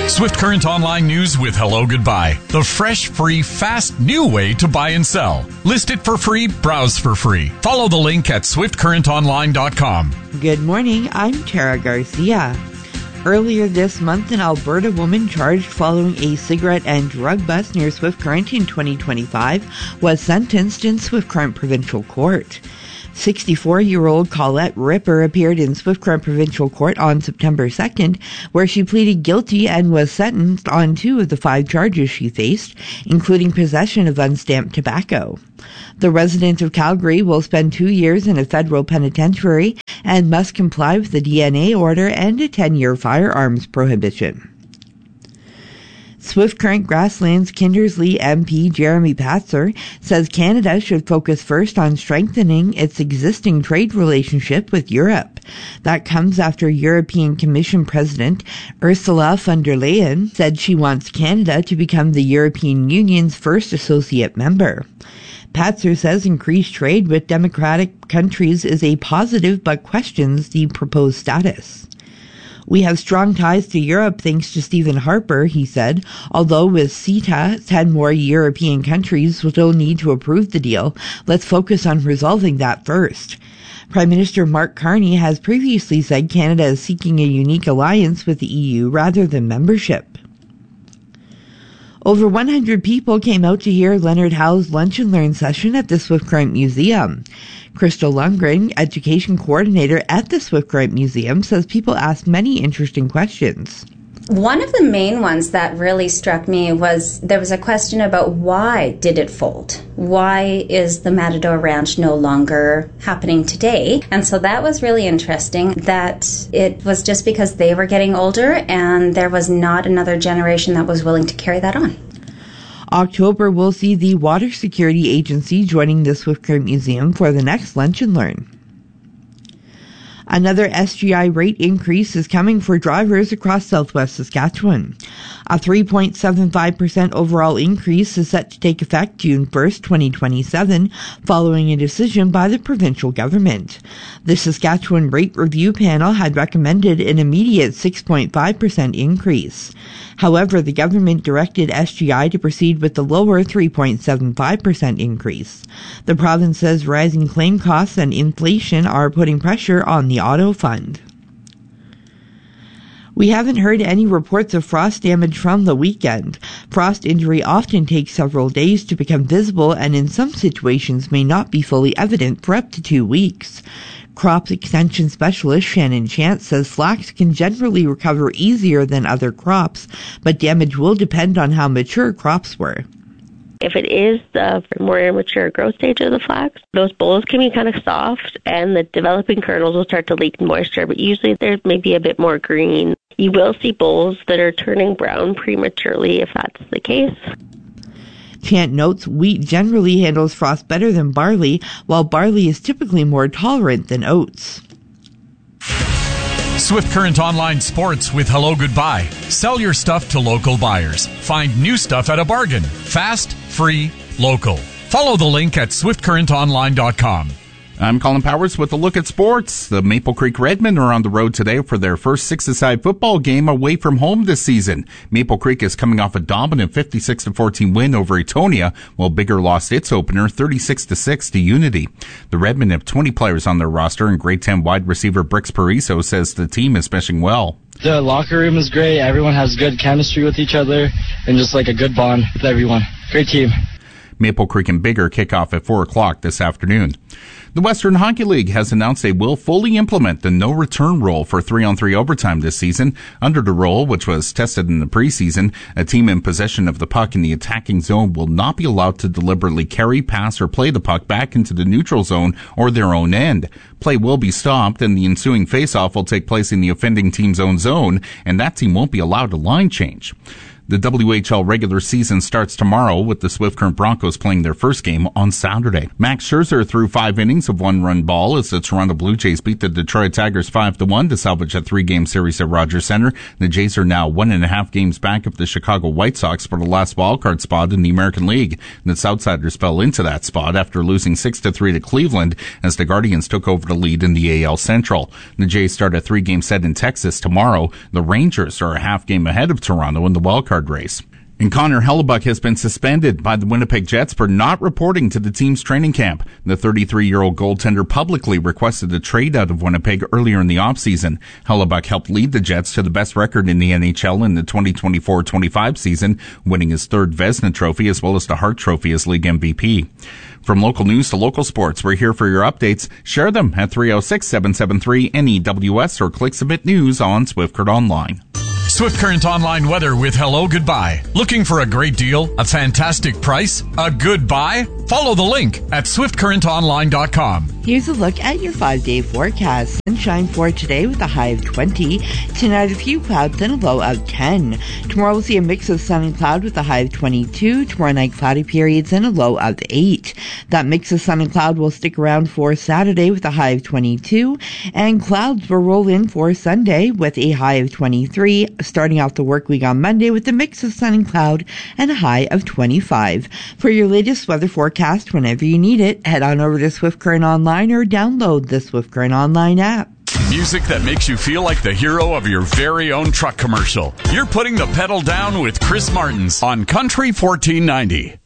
Swift Current Online News with Hello Goodbye. The fresh, free, fast, new way to buy and sell. List it for free, browse for free. Follow the link at swiftcurrentonline.com. Good morning, I'm Tara Garcia. Earlier this month, an Alberta woman charged following a cigarette and drug bust near Swift Current in 2025 was sentenced in Swift Current Provincial Court. 64-year-old Colette Ripper appeared in Swift Current Provincial Court on September 2nd, where she pleaded guilty and was sentenced on 2 of the 5 charges she faced, including possession of unstamped tobacco. The resident of Calgary will spend 2 years in a federal penitentiary and must comply with the DNA order and a 10-year firearms prohibition. Swift Current Grasslands Kindersley MP Jeremy Patzer says Canada should focus first on strengthening its existing trade relationship with Europe. That comes after European Commission President Ursula von der Leyen said she wants Canada to become the European Union's first associate member. Patzer says increased trade with democratic countries is a positive but questions the proposed status. We have strong ties to Europe thanks to Stephen Harper, he said, although with CETA, 10 more European countries will still need to approve the deal. Let's focus on resolving that first. Prime Minister Mark Carney has previously said Canada is seeking a unique alliance with the EU rather than membership. Over 100 people came out to hear Leonard Howe's Lunch and Learn session at the Swift Current Museum. Crystal Lundgren, education coordinator at the Swift Current Museum, says people asked many interesting questions. One of the main ones that really struck me was there was a question about why did it fold? Why is the Matador Ranch no longer happening today? And so that was really interesting, that it was just because they were getting older and there was not another generation that was willing to carry that on. October will see the Water Security Agency joining the Swift Current Museum for the next Lunch and Learn. Another SGI rate increase is coming for drivers across southwest Saskatchewan. A 3.75% overall increase is set to take effect June 1st, 2027, following a decision by the provincial government. The Saskatchewan Rate Review Panel had recommended an immediate 6.5% increase. However, the government directed SGI to proceed with the lower 3.75% increase. The province says rising claim costs and inflation are putting pressure on the auto fund. We haven't heard any reports of frost damage from the weekend. Frost injury often takes several days to become visible and in some situations may not be fully evident for up to 2 weeks. Crop extension specialist Shannon Chance says flax can generally recover easier than other crops, but damage will depend on how mature crops were. If it is the more immature growth stage of the flax, those bolls can be kind of soft and the developing kernels will start to leak moisture, but usually there may be a bit more green. You will see bolls that are turning brown prematurely if that's the case. Chant notes wheat generally handles frost better than barley, while barley is typically more tolerant than oats. Swift Current Online Sports with Hello Goodbye. Sell your stuff to local buyers. Find new stuff at a bargain. Fast, free, local. Follow the link at swiftcurrentonline.com. I'm Colin Powers with a look at sports. The Maple Creek Redmen are on the road today for their first six-a-side football game away from home this season. Maple Creek is coming off a dominant 56-14 win over Etonia, while Bigger lost its opener 36-6 to Unity. The Redmen have 20 players on their roster, and grade 10 wide receiver Brix Pariso says the team is meshing well. The locker room is great. Everyone has good chemistry with each other and just like a good bond with everyone. Great team. Maple Creek and Bigger kick off at 4 o'clock this afternoon. The Western Hockey League has announced they will fully implement the no-return rule for 3-on-3 overtime this season. Under the rule, which was tested in the preseason, a team in possession of the puck in the attacking zone will not be allowed to deliberately carry, pass, or play the puck back into the neutral zone or their own end. Play will be stopped, and the ensuing face-off will take place in the offending team's own zone, and that team won't be allowed to line change. The WHL regular season starts tomorrow with the Swift Current Broncos playing their first game on Saturday. Max Scherzer threw 5 innings of 1-run ball as the Toronto Blue Jays beat the Detroit Tigers 5-1 to salvage a 3-game series at Rogers Center. The Jays are now 1.5 games back of the Chicago White Sox for the last wildcard spot in the American League. The Southsiders fell into that spot after losing 6-3 to Cleveland as the Guardians took over the lead in the AL Central. The Jays start a 3-game set in Texas tomorrow. The Rangers are a half game ahead of Toronto in the wildcard race. And Connor Hellebuyck has been suspended by the Winnipeg Jets for not reporting to the team's training camp. The 33-year-old goaltender publicly requested a trade out of Winnipeg earlier in the offseason. Hellebuyck helped lead the Jets to the best record in the NHL in the 2024-25 season, winning his 3rd Vezina Trophy as well as the Hart Trophy as league MVP. From local news to local sports, we're here for your updates. Share them at 306-773-NEWS or click Submit News on Swift Current Online. Swift Current Online weather with Hello Goodbye. Looking for a great deal, a fantastic price, a good buy? Follow the link at swiftcurrentonline.com. Here's a look at your 5-day forecast. Sunshine for today with a high of 20. Tonight, a few clouds and a low of 10. Tomorrow, we'll see a mix of sun and cloud with a high of 22. Tomorrow night, cloudy periods and a low of 8. That mix of sun and cloud will stick around for Saturday with a high of 22. And clouds will roll in for Sunday with a high of 23. Starting off the work week on Monday with a mix of sun and cloud and a high of 25. For your latest weather forecast, whenever you need it, head on over to Swift Current Online or download the Swift Current Online app. Music that makes you feel like the hero of your very own truck commercial. You're putting the pedal down with Chris Martins on Country 1490.